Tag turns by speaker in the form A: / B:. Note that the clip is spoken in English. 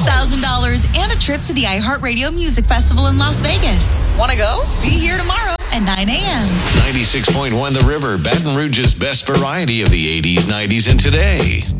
A: $1,000 and a trip to the iHeartRadio Music Festival in Las Vegas. Want to go? Be here tomorrow at 9 a.m.
B: 96.1 The River, Baton Rouge's best variety of the 80s, 90s, and today.